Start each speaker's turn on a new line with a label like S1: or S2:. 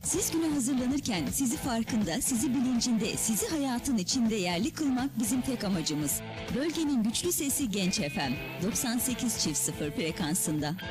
S1: Siz güne hazırlanırken sizi farkında, sizi bilincinde, sizi hayatın içinde yerli kılmak bizim tek amacımız. Bölgenin güçlü sesi Genç FM 98.0 frekansında.